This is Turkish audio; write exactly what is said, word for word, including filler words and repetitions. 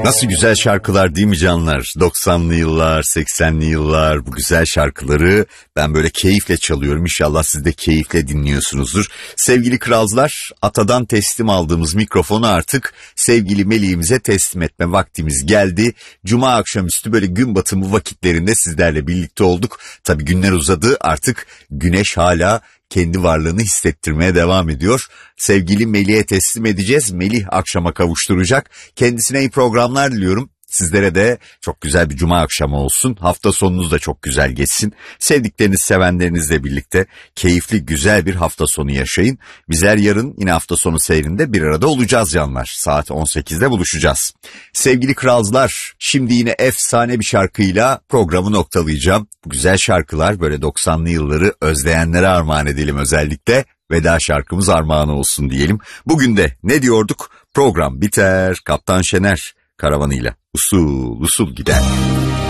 Nasıl güzel şarkılar değil mi canlar? doksanlı yıllar, seksenli yıllar, bu güzel şarkıları ben böyle keyifle çalıyorum. İnşallah siz de keyifle dinliyorsunuzdur. Sevgili kralcılar, atadan teslim aldığımız mikrofonu artık sevgili Melih'imize teslim etme vaktimiz geldi. Cuma akşamüstü böyle gün batımı vakitlerinde sizlerle birlikte olduk. Tabii günler uzadı, artık güneş hala kendi varlığını hissettirmeye devam ediyor. Sevgili Melih'e teslim edeceğiz. Melih akşama kavuşturacak. Kendisine iyi programlar diliyorum. Sizlere de çok güzel bir cuma akşamı olsun. Hafta sonunuz da çok güzel geçsin. Sevdikleriniz, sevenlerinizle birlikte keyifli, güzel bir hafta sonu yaşayın. Bizler yarın yine hafta sonu seyrinde bir arada olacağız canlar. Saat on sekizde buluşacağız. Sevgili kralcılar, şimdi yine efsane bir şarkıyla programı noktalayacağım. Bu güzel şarkılar böyle doksanlı yılları özleyenlere armağan edelim özellikle. Veda şarkımız armağan olsun diyelim. Bugün de ne diyorduk? Program biter, Kaptan Şener karavanıyla usul usul gider.